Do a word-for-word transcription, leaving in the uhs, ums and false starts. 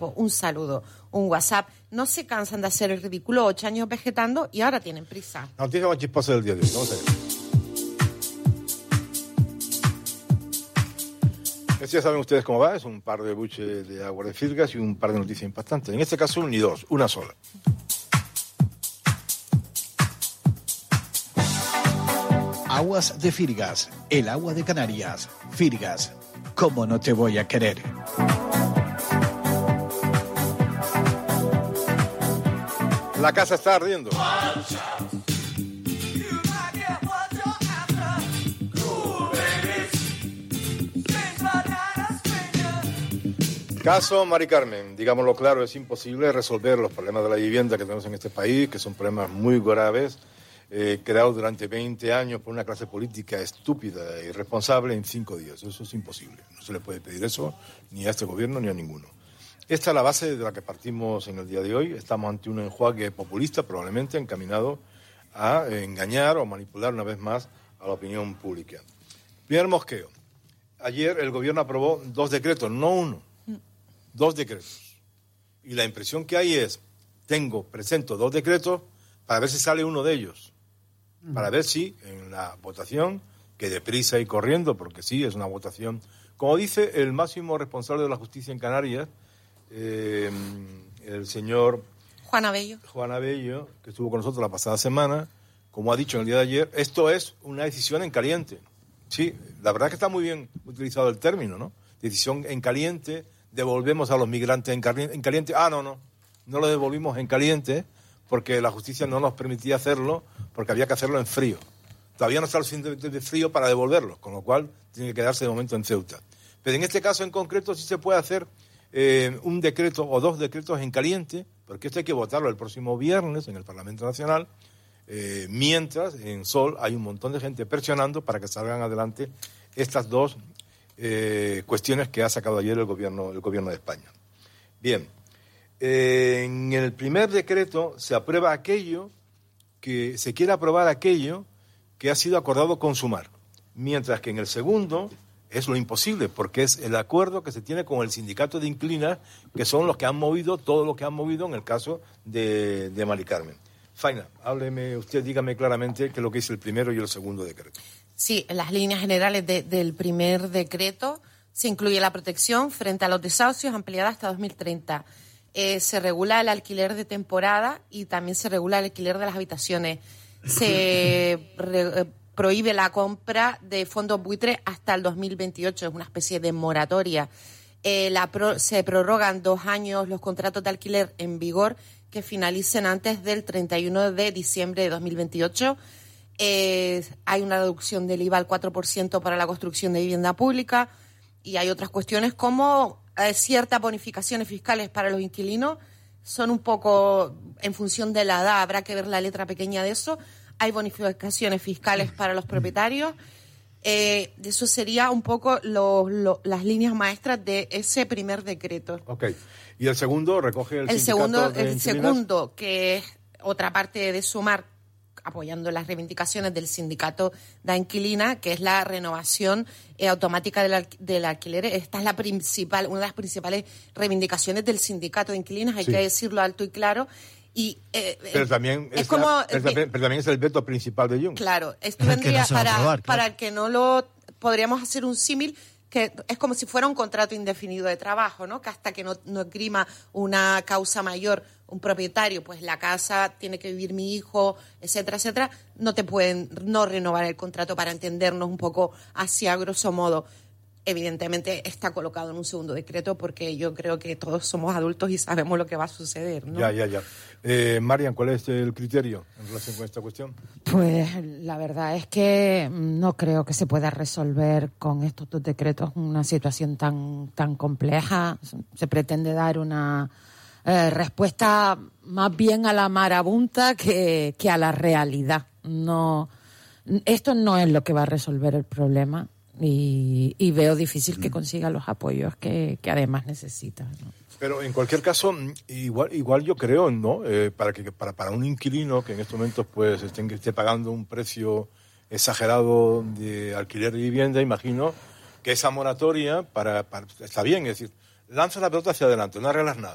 tiempo, un saludo, un WhatsApp. No se cansan de hacer el ridículo, ocho años vegetando y ahora tienen prisa. Noticia más chisposa del día de hoy. Vamos a ver. Ya saben ustedes cómo va, es un par de buches de agua de Firgas y un par de noticias impactantes. En este caso, ni dos, una sola. Aguas de Firgas, el agua de Canarias. Firgas, ¿cómo no te voy a querer? La casa está ardiendo. Caso Mari Carmen, digámoslo claro, es imposible resolver los problemas de la vivienda que tenemos en este país, que son problemas muy graves, eh, creados durante veinte años por una clase política estúpida e irresponsable en cinco días. Eso es imposible. No se le puede pedir eso ni a este gobierno ni a ninguno. Esta es la base de la que partimos en el día de hoy. Estamos ante un enjuague populista, probablemente encaminado a engañar o manipular una vez más a la opinión pública. Primer mosqueo. Ayer el gobierno aprobó dos decretos, no uno. Dos decretos. Y la impresión que hay es, tengo, presento dos decretos para ver si sale uno de ellos. Para ver si en la votación, que deprisa y corriendo, porque sí, es una votación, como dice el máximo responsable de la justicia en Canarias, eh, el señor Juan Abello. Juan Abello, que estuvo con nosotros la pasada semana, como ha dicho en el día de ayer, esto es una decisión en caliente. Sí, la verdad que está muy bien utilizado el término, ¿no? Decisión en caliente. Devolvemos a los migrantes en caliente. Ah, no, no. No lo devolvimos en caliente porque la justicia no nos permitía hacerlo porque había que hacerlo en frío. Todavía no está lo suficientemente frío para devolverlos, con lo cual tiene que quedarse de momento en Ceuta. Pero en este caso en concreto sí se puede hacer eh, un decreto o dos decretos en caliente, porque esto hay que votarlo el próximo viernes en el Parlamento Nacional, eh, mientras en Sol hay un montón de gente presionando para que salgan adelante estas dos Eh, cuestiones que ha sacado ayer el gobierno, el gobierno de España. Bien, eh, en el primer decreto se aprueba aquello que se quiere aprobar aquello que ha sido acordado consumar, mientras que en el segundo es lo imposible, porque es el acuerdo que se tiene con el sindicato de inquilinas, que son los que han movido todo lo que han movido en el caso de, de Mari Carmen. Faina, hábleme usted, dígame claramente qué es lo que dice el primero y el segundo decreto. Sí, en las líneas generales de, del primer decreto se incluye la protección frente a los desahucios ampliada hasta dos mil treinta. Eh, se regula el alquiler de temporada y también se regula el alquiler de las habitaciones. Se re, eh, prohíbe la compra de fondos buitres hasta el dos mil veintiocho, es una especie de moratoria. Eh, la pro, se prorrogan dos años los contratos de alquiler en vigor que finalicen antes del treinta y uno de diciembre de dos mil veintiocho. Eh, hay una reducción del I V A al cuatro por ciento para la construcción de vivienda pública y hay otras cuestiones como eh, ciertas bonificaciones fiscales para los inquilinos. Son un poco en función de la edad, habrá que ver la letra pequeña de eso. Hay bonificaciones fiscales para los propietarios. Eh, eso sería un poco lo, lo, las líneas maestras de ese primer decreto. Ok. ¿Y el segundo recoge el, el segundo de El inquilinas? segundo, que es otra parte de Sumar, apoyando las reivindicaciones del sindicato de inquilinas, que es la renovación eh, automática del, al- del alquiler. Esta es la principal, una de las principales reivindicaciones del sindicato de inquilinas, hay Sí. que decirlo alto y claro. Y, eh, Pero también es es, como, la- pero también, pero también es el veto principal de Jung. Claro, esto Es el que vendría no se va a para, aprobar, claro. para el que no lo... Podríamos hacer un símil que es como si fuera un contrato indefinido de trabajo, ¿no? Que hasta que no, no esgrima una causa mayor un propietario, pues la casa tiene que vivir mi hijo, etcétera, etcétera, no te pueden no renovar el contrato, para entendernos un poco así a grosso modo. Evidentemente está colocado en un segundo decreto porque yo creo que todos somos adultos y sabemos lo que va a suceder, ¿no? Ya, ya, ya. Eh, Marian, ¿cuál es el criterio en relación con esta cuestión? Pues la verdad es que no creo que se pueda resolver con estos dos decretos una situación tan, tan compleja. Se pretende dar una eh, respuesta más bien a la marabunta que, que a la realidad. No, esto no es lo que va a resolver el problema. Y, y veo difícil que consiga los apoyos que, que además necesita, ¿no? Pero en cualquier caso, igual igual yo creo, ¿no? Eh, para que para, para un inquilino que en estos momentos pues esté, esté pagando un precio exagerado de alquiler de vivienda, imagino que esa moratoria para, para está bien, es decir, lanza la pelota hacia adelante, no arreglas nada.